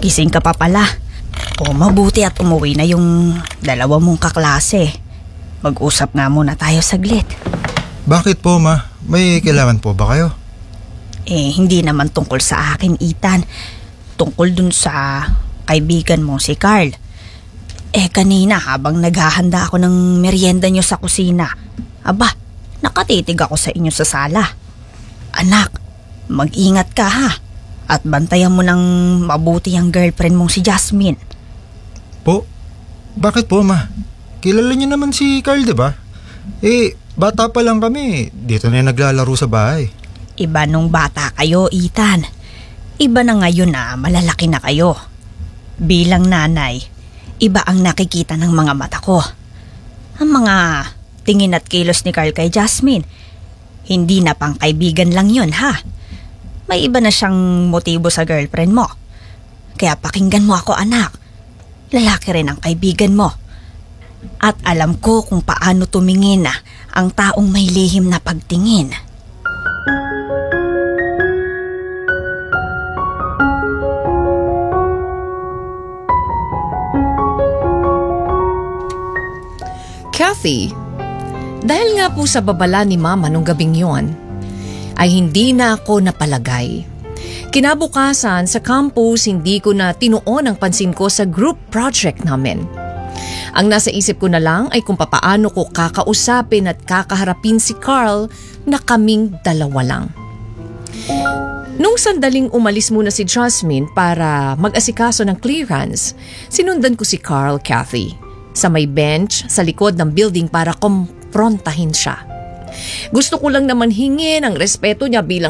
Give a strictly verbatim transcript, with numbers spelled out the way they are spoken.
gising ka pa pala. O mabuti at umuwi na yung dalawa mong kaklase. Mag-usap nga muna tayo saglit. Bakit po, ma? May kailangan po ba kayo? Eh, hindi naman tungkol sa akin, Ethan. Tungkol dun sa kaibigan mo si Carl. Eh, kanina habang naghahanda ako ng merienda nyo sa kusina, aba, nakatitig ako sa inyo sa sala. Anak, mag-ingat ka ha. At bantayan mo ng mabuti ang girlfriend mong si Jasmine. Po? Bakit po, ma? Kilala niyo naman si Carl, di ba? Eh, bata pa lang kami. Dito na yung naglalaro sa bahay. Iba nung bata kayo, Ethan. Iba na ngayon na malalaki na kayo. Bilang nanay, iba ang nakikita ng mga mata ko. Ang mga tingin at kilos ni Carl kay Jasmine, hindi na pang kaibigan lang yun, ha? May iba na siyang motibo sa girlfriend mo. Kaya pakinggan mo ako, anak. Lalaki rin ang kaibigan mo. At alam ko kung paano tumingin na ang taong may lihim na pagtingin. Kathy, dahil nga po sa babala ni Mama nung gabing yon, ay hindi na ako napalagay. Kinabukasan sa campus, hindi ko na tinuon ang pansin ko sa group project namin. Ang nasa isip ko na lang ay kung papaano ko kakausapin at kakaharapin si Carl na kaming dalawa lang. Nung sandaling umalis muna si Jasmine para mag-asikaso ng clearance, sinundan ko si Carl, Kathy, sa may bench sa likod ng building para kumprontahin siya. Gusto ko lang naman hingin ang respeto niya bilang